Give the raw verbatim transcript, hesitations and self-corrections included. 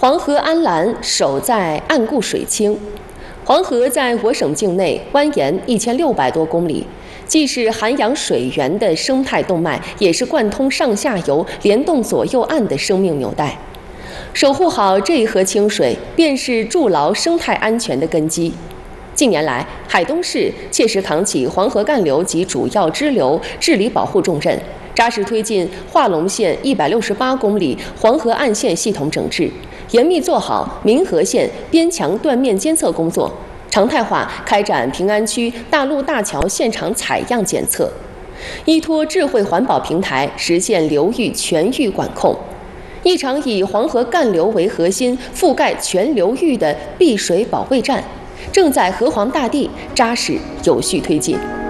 黄河安澜守在岸固水清。黄河在我省境内蜿蜒一千六百多公里，既是涵养水源的生态动脉，也是贯通上下游、联动左右岸的生命纽带。守护好这一河清水，便是筑牢生态安全的根基。近年来，海东市切实扛起黄河干流及主要支流治理保护重任，扎实推进化隆县一百六十八公里黄河岸线系统整治，严密做好民河线边墙断面监测工作，常态化开展平安区大路大桥现场采样检测，依托智慧环保平台实现流域全域管控。一场以黄河干流为核心、覆盖全流域的碧水保卫战，正在河湟大地扎实有序推进。